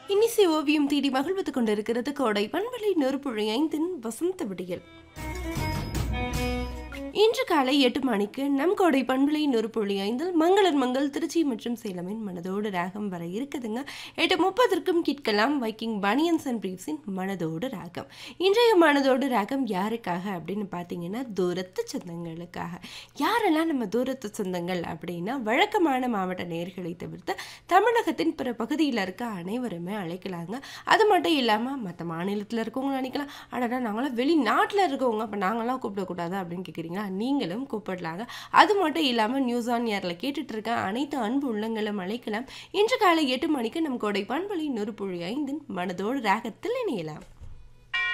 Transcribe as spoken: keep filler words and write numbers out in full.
இன்னிசை ஓவியம் தேடி மகிழ்வது கொண்டிருக்கிறது கோடை பண்பலை நெருப்புழை ஐந்தின் வசந்த விடியல். இன்று காலை எட்டு மணிக்கு நம் கோடை பண்பலை நெருப்புழை ஐந்தில் மங்களர் மங்கள் திருச்சி மற்றும் சேலமின் மனதோடு ராகம் வர இருக்குதுங்க. எட்டு முப்பதற்கும் கேட்கலாம் வைக்கிங் பனியன்ஸ் அண்ட் பிரீவ்ஸின் மனதோடு ராகம். இன்றைய மனதோடு ராகம் யாருக்காக அப்படின்னு பார்த்தீங்கன்னா தூரத்து சொந்தங்களுக்காக. யாரெல்லாம் நம்ம தூரத்து சொந்தங்கள் அப்படின்னா வழக்கமான மாவட்ட நேர்களை தவிர்த்து தமிழகத்தின் பிற பகுதியில் இருக்க அனைவருமே அழைக்கலாங்க. அது மட்டும் இல்லாமல் மற்ற மாநிலத்தில் இருக்கவங்களும் நினைக்கலாம், அடடா நாங்களாம் வெளிநாட்டில் இருக்கவங்க அப்போ நாங்களாம் கூப்பிடக்கூடாது அப்படின்னு கேட்குறீங்களா? நீங்களும் கூப்பிடலாங்க. அது மட்டும் இல்லாமல் நியூஸ் ஆன் ஏரில் கேட்டுட்டு இருக்க அனைத்து அன்பு உள்ளங்களும் அழைக்கலாம். இன்று காலை எட்டு மணிக்கு நம் கோடை பண்பலை நெருப்புழை ஐந்தின் மனதோடு ராகத்தில் இணையலாம்.